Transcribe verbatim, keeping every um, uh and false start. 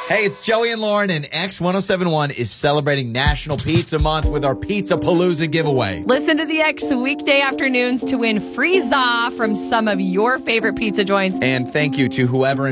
Hey, it's Joey and Lauren, and X ten seventy-one is celebrating National Pizza Month with our Pizza Palooza giveaway. Listen to the X weekday afternoons to win free za from some of your favorite pizza joints. And thank you to whoever